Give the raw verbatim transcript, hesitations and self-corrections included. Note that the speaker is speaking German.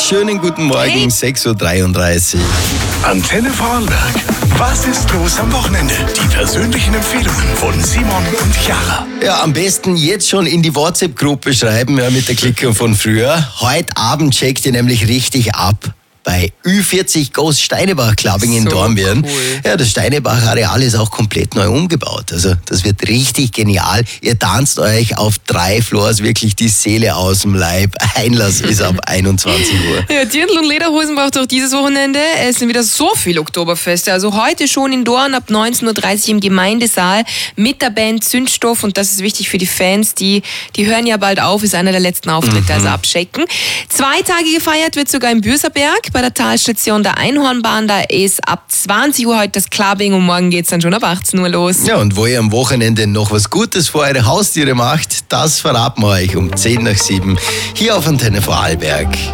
schönen guten Morgen, Hey. sechs Uhr dreiunddreißig. Antenne Vorarlberg. Was ist los am Wochenende? Die persönlichen Empfehlungen von Simon und Chiara. Ja, am besten jetzt schon in die WhatsApp-Gruppe schreiben, ja, mit der Klicker von früher. Heute Abend checkt ihr nämlich richtig ab bei Ü vierzig Goes Steinebach Clubbing in So Dornbirn. cool. Ja, das Steinebach-Areal ist auch komplett neu umgebaut. Also das wird richtig genial. Ihr tanzt euch auf drei Floors wirklich die Seele aus dem Leib. Einlass ist ab einundzwanzig Uhr. Ja, Dirndl und Lederhosen braucht auch dieses Wochenende. Es sind wieder so viele Oktoberfeste. Also heute schon in Dorn ab neunzehn Uhr dreißig im Gemeindesaal mit der Band Zündstoff. Und das ist wichtig für die Fans. Die, die hören ja bald auf, ist einer der letzten Auftritte, also abchecken. Zwei Tage gefeiert wird sogar im Bürserberg bei der Talstation der Einhornbahn. Da ist ab zwanzig Uhr heute das Clubbing und morgen geht's dann schon ab achtzehn Uhr los. Ja, und wo ihr am Wochenende noch was Gutes für eure Haustiere macht, das verraten wir euch um zehn nach sieben hier auf Antenne Vorarlberg.